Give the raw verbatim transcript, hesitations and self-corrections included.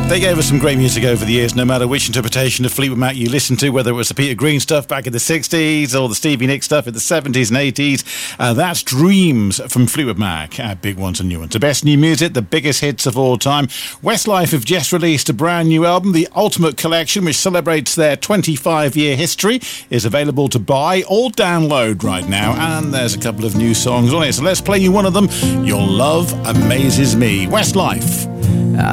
They gave us some great music over the years, no matter which interpretation of Fleetwood Mac you listen to, whether it was the Peter Green stuff back in the sixties or the Stevie Nicks stuff in the seventies and eighties. Uh, that's Dreams from Fleetwood Mac. Uh, big ones and new ones. The best new music, the biggest hits of all time. Westlife have just released a brand new album, The Ultimate Collection, which celebrates their twenty-five year history, is available to buy or download right now, and there's a couple of new songs on it. So let's play you one of them. Your Love Amazes Me. Westlife.